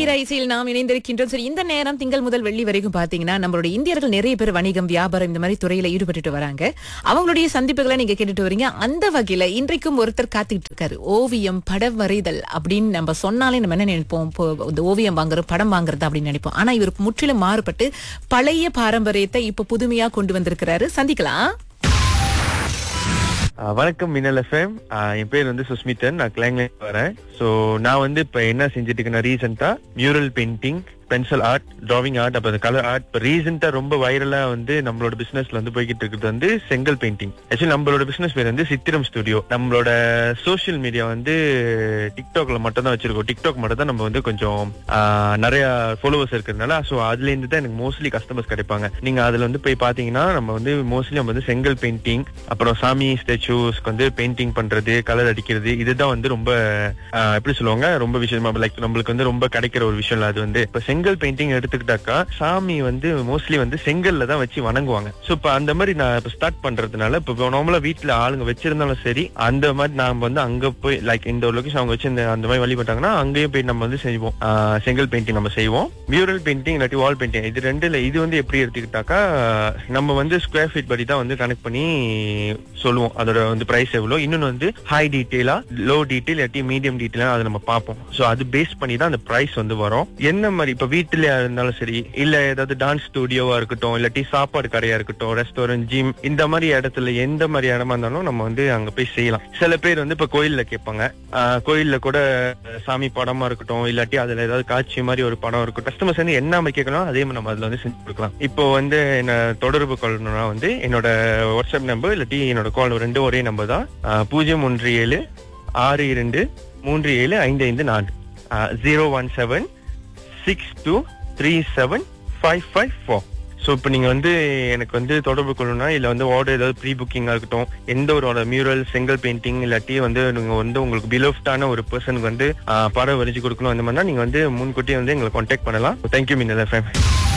தீராய்ச்சியில் நாம் இணைந்திருக்கின்றோம். சரி, இந்த நேரம் திங்கள் முதல் வெள்ளி வரைக்கும் பாத்தீங்கன்னா நம்மளுடைய இந்தியர்கள் நிறைய பேர் வணிகம், வியாபாரம் இந்த மாதிரி துறையில ஈடுபட்டு வராங்க. அவங்களுடைய சந்திப்புகளை நீங்க கேட்டுட்டு வரீங்க. அந்த வகையில இன்றைக்கும் ஒருத்தர் காத்துக்கிட்டு இருக்காரு. ஓவியம், படம் வரைதல் அப்படின்னு நம்ம சொன்னாலே நம்ம என்ன நினைப்போம்? இந்த ஓவியம் வாங்குறது, படம் வாங்குறது அப்படின்னு நினைப்போம். ஆனா இவர் முற்றிலும் மாறுபட்டு பழைய பாரம்பரியத்தை இப்ப புதுமையா கொண்டு வந்திருக்கிறாரு. சந்திக்கலாம். வணக்கம் மின்னல் எஃப்எம். என் பேர் வந்து சுஸ்மிதன். நான் கிளாங்ல வரேன். ஸோ நான் வந்து இப்ப என்ன செஞ்சுட்டு இருக்கேன்னா, ரீசெண்டா mural painting, pencil art, drawing art, அப்புறம் கலர் ஆர்ட். இப்போ ரீசெண்டா ரொம்ப வைரலா வந்து நம்மளோட பிசினஸ்ல வந்து போய்கிட்டு இருக்கிறது வந்து செங்கல் பெயிண்டிங். ஆக்சுவலி நம்மளோட பிசினஸ் பேர் வந்து சித்திரம் ஸ்டுடியோ. நம்மளோட சோஷியல் மீடியா வந்து டிக்டாக்ல மட்டும் தான் வச்சிருக்கோம். டிக்டாக் மட்டும் தான் நம்ம வந்து கொஞ்சம் நிறைய ஃபாலோவர்ஸ் இருக்கிறதுனால, ஸோ அதுல இருந்து தான் எனக்கு மோஸ்ட்லி கஸ்டமர்ஸ் கிடைப்பாங்க. நீங்க அதுல வந்து போய் பாத்தீங்கன்னா நம்ம வந்து மோஸ்ட்லி நம்ம வந்து செங்கல் பெயிண்டிங், அப்புறம் சாமி ஸ்டாச்சூஸ்க்கு வந்து பெயிண்டிங் பண்றது, கலர் அடிக்கிறது, இதுதான் வந்து ரொம்ப எப்படி சொல்லுவாங்க, ரொம்ப விஷயமா லைக் நம்மளுக்கு வந்து ரொம்ப கிடைக்கிற ஒரு விஷயம். அது வந்து இப்ப செங்கல் பெயிண்டிங் எடுத்துக்கிட்டாக்கா சாமி வந்து மோஸ்ட்லி வந்து செங்கல்ல தான் வச்சு வணங்குவாங்க. சோ இப்ப அந்த மாதிரி நான் இப்ப ஸ்டார்ட் பண்றதுனால, இப்ப நார்மலா வீட்டுல ஆளுங்க வச்சிருந்தாலும் சரி, அந்த மாதிரி நாம வந்து அங்க போய் லைக் இந்த ஒரு லொகேஷன் அவங்க வச்சு அந்த மாதிரி வழிபட்டாங்கன்னா அங்கேயும் போய் நம்ம வந்து செய்வோம். செங்கல் பெயிண்டிங் நம்ம செய்வோம். மியூரல் பெயிண்டிங் இல்லாட்டி வால் பெயிண்டிங், இது ரெண்டுல இது வந்து எப்படி எடுத்துக்கிட்டாக்கா நம்ம வந்து ஸ்கொயர் ஃபீட் படி தான் வந்து கனெக்ட் பண்ணி சொல்லுவோம் அதோட வந்து பிரைஸ் எவ்வளவு. இன்னொன்னு வந்து ஹை டீட்டெயிலா, லோ டீட்டெயில் இல்லாட்டி மீடியம் டீட்டெயிலா அதை நம்ம பார்ப்போம். சோ அது பேஸ் பண்ணி தான் அந்த பிரைஸ் வந்து வரும். என்ன மாதிரி இப்ப வீட்டுலயா இருந்தாலும் சரி, இல்ல ஏதாவது டான்ஸ் ஸ்டுடியோவா இருக்கட்டும், இல்லாட்டி சாப்பாடு கடையா இருக்கட்டும், ரெஸ்டாரண்ட், ஜிம், இந்த மாதிரி இடத்துல எந்த மாதிரி இடமா இருந்தாலும் நம்ம வந்து அங்க போய் செய்யலாம். சில பேர் வந்து இப்ப கோயில்ல கேட்பாங்க. கோயில்ல கூட சாமி படமா இருக்கட்டும், இல்லாட்டி அதுல ஏதாவது காட்சி மாதிரி ஒரு படம் இருக்கும். கஸ்டமர்ஸ் வந்து என்ன மாதிரி கேட்கணும் அதே மாதிரி நம்ம அதுல வந்து செஞ்சு கொடுக்கலாம். இப்போ வந்து என்ன தொடர்பு கொள்ளணும்னா வந்து என்னோட வாட்ஸ்அப் நம்பர் இல்லாட்டி என்னோட கால் ரெண்டும் ஒரே நம்பர் தான். 017 62 37 554 017 6237 554. ஸோ இப்போ நீங்க வந்து எனக்கு வந்து தொடர்பு கொள்ளணும்னா, இல்ல வந்து ஆர்டர் ஏதாவது ப்ரீ புக்கிங்கா இருக்கட்டும், எந்த ஒரு மியூரல், செங்கல் பெயிண்டிங், இல்லாட்டி வந்து நீங்க வந்து உங்களுக்கு பிலோஃப்டான ஒரு பர்சனுக்கு வந்து படம் வரைஞ்சு கொடுக்கணும், அந்த மாதிரினா நீங்க வந்து முன்கூட்டியே வந்து எங்களை கான்டாக்ட் பண்ணலாம். தேங்க்யூ மின்னல் எஃப்எம்.